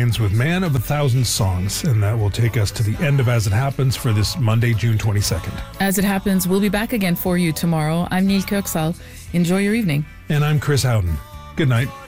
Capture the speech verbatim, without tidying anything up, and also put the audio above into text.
Minds with Man of a Thousand Songs, and that will take us to the end of As It Happens for this Monday, June twenty-second. As It Happens, we'll be back again for you tomorrow. I'm Neil Kirksall. Enjoy your evening. And I'm Chris Howden. Good night.